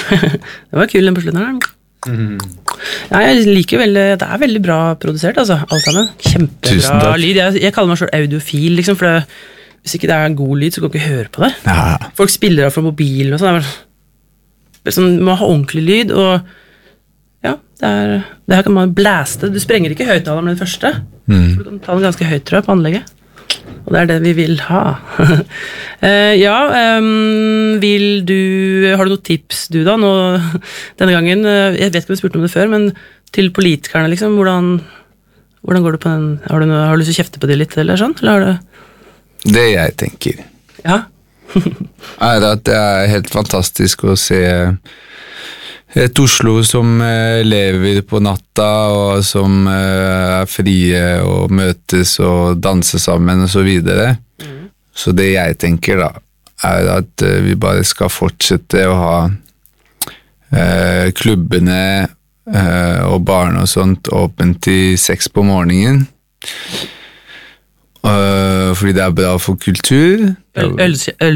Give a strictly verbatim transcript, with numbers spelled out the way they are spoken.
Det var kul den på slutten her. Mm. Ja, jeg liker veldig, det er veldig bra produsert, altså, alt sammen. Kjempebra lyd. Jeg, jeg kaller meg selv audiofil, liksom, for det, hvis ikke det er god lyd, så kan du ikke høre på det. Ja. Folk spiller av fra mobilen og sånn. Sånn, man må ha ordentlig lyd, og ja, det, er, det her kan man blæste. Du sprenger ikke høyttaleren med det første, mm. for du kan ta den ganske høyt, tror jeg, på anlegget. Og det er det vi vil ha. uh, ja, um, vil du, har du noen tips du da, nå, denne gangen, uh, jeg vet ikke om jeg spurte om det før, men til politikerne, liksom, hvordan, hvordan går det på den, har du, noe, har du lyst til å kjefte på det litt, eller sånn, eller har du... Det jeg tenker. Ja, er at det er helt fantastisk å se et Oslo som eh, lever på natta og som eh, er frie og møtes og danser sammen og så videre. Mm. Så det jeg tenker da er at eh, vi bare skal fortsette å ha eh, klubbene eh, og barn og sånt åpent til seks på morgenen. Uh, fordi det er bra for kultur. Øl, øl, øl.